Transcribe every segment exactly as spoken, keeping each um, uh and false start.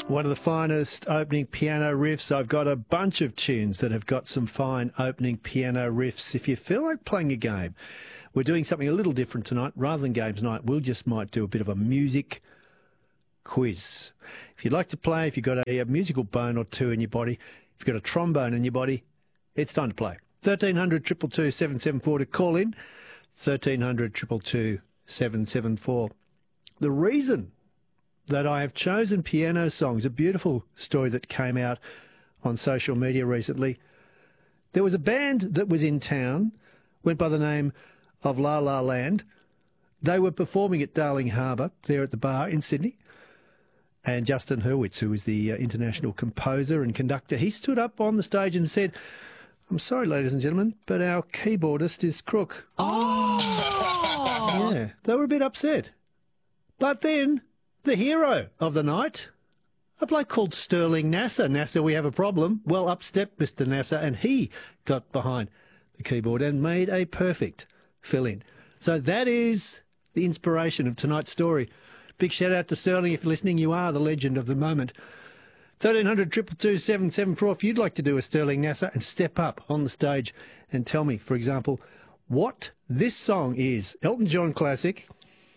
One of the finest opening piano riffs. I've got a bunch of tunes that have got some fine opening piano riffs. If you feel like playing a game, we're doing something a little different tonight. Rather than games night, we'll just might do a bit of a music quiz. If you'd like to play, if you've got a, a musical bone or two in your body, if you've got a trombone in your body, it's time to play. thirteen hundred, two two two, seven seven four to call in. thirteen hundred, two two two, seven seven four. The reason that I have chosen piano songs, a beautiful story that came out on social media recently. There was a band that was in town, went by the name of La La Land. They were performing at Darling Harbour, there at the bar in Sydney. And Justin Hurwitz, who is the uh, international composer and conductor, he stood up on the stage and said, "I'm sorry, ladies and gentlemen, but our keyboardist is crook." Oh! Yeah, they were a bit upset. But then the hero of the night, a bloke called Sterling Nasser. Nasser, we have a problem. Well, up stepped Mister Nasser, and he got behind the keyboard and made a perfect fill-in. So that is the inspiration of tonight's story. Big shout-out to Sterling. If you're listening, you are the legend of the moment. thirteen hundred, two two two, seven seven four if you'd like to do a Sterling Nasser and step up on the stage and tell me, for example, what this song is. Elton John classic.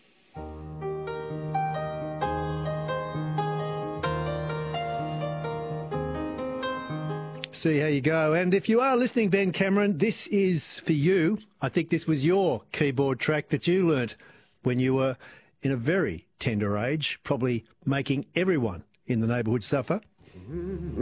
See how you go. And if you are listening, Ben Cameron, this is for you. I think this was your keyboard track that you learnt when you were in a very tender age, probably making everyone in the neighbourhood suffer.